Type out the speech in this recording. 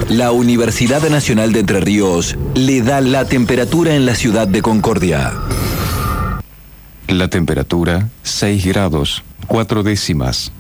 La Universidad Nacional de Entre Ríos le da la temperatura en la ciudad de Concordia. La temperatura, 6 grados, 4 décimas.